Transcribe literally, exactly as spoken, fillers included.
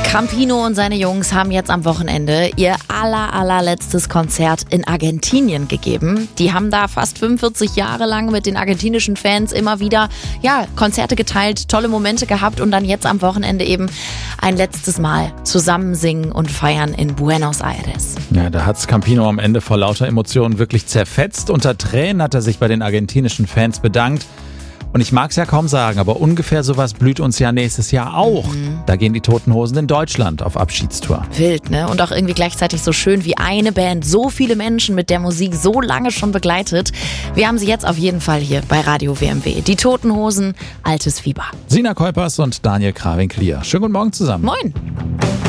Campino und seine Jungs haben jetzt am Wochenende ihr aller, allerletztes Konzert in Argentinien gegeben. Die haben da fast fünfundvierzig Jahre lang mit den argentinischen Fans immer wieder ja, Konzerte geteilt, tolle Momente gehabt und dann jetzt am Wochenende eben ein letztes Mal zusammen singen und feiern in Buenos Aires. Ja, da hat's Campino am Ende vor lauter Emotionen wirklich zerfetzt. Unter Tränen hat er sich bei den argentinischen Fans bedankt. Und ich mag's ja kaum sagen, aber ungefähr sowas blüht uns ja nächstes Jahr auch. Mhm. Da gehen die Toten Hosen in Deutschland auf Abschiedstour. Wild, ne? Und auch irgendwie gleichzeitig so schön, wie eine Band so viele Menschen mit der Musik so lange schon begleitet. Wir haben sie jetzt auf jeden Fall hier bei Radio W M W. Die Toten Hosen, altes Fieber. Sina Kuipers und Daniel Krawinkel hier. Schönen guten Morgen zusammen. Moin.